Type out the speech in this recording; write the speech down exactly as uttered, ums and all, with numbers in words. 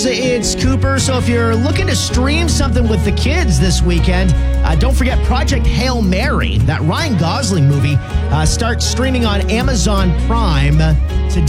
It's Cooper. So if you're looking to stream something with the kids this weekend, uh, don't forget Project Hail Mary. That Ryan Gosling movie uh, starts streaming on Amazon Prime today.